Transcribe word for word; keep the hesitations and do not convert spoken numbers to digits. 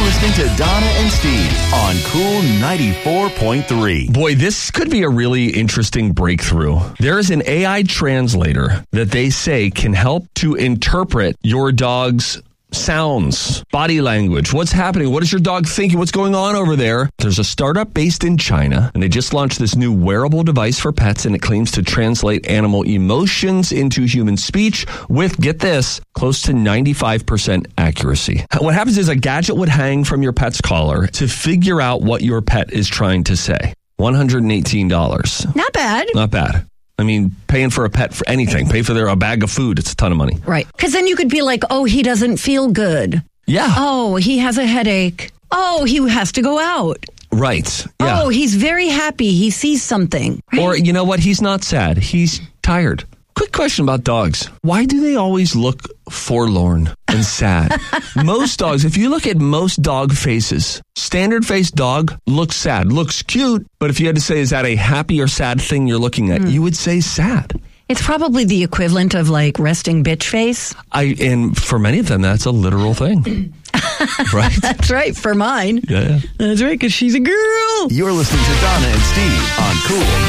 listening to Donna and Steve on Cool ninety-four point three. Boy, this could be a really interesting breakthrough. There is an A I translator that they say can help to interpret your dog's sounds, body language, what's happening, what is your dog thinking, what's going on over there. There's a startup based in China, and they just launched this new wearable device for pets, and it claims to translate animal emotions into human speech with, get this, close to ninety-five percent accuracy. What happens is a gadget would hang from your pet's collar to figure out what your pet is trying to say. one hundred eighteen dollars. Not bad. Not bad. I mean, paying for a pet for anything, pay for their a bag of food, it's a ton of money. Right. Because then you could be like, oh, he doesn't feel good. Yeah. Oh, he has a headache. Oh, he has to go out. Right. Yeah. Oh, he's very happy. He sees something. Right? Or, you know what? He's not sad. He's tired. Quick question about dogs. Why do they always look forlorn and sad? Most dogs, if you look at most dog faces, standard-faced dog looks sad, looks cute, but if you had to say, is that a happy or sad thing you're looking at, mm. you would say sad. It's probably the equivalent of like resting bitch face. I And for many of them, that's a literal thing. Right? That's right, for mine. Yeah. That's right, because she's a girl. You're listening to Donna and Steve on Cool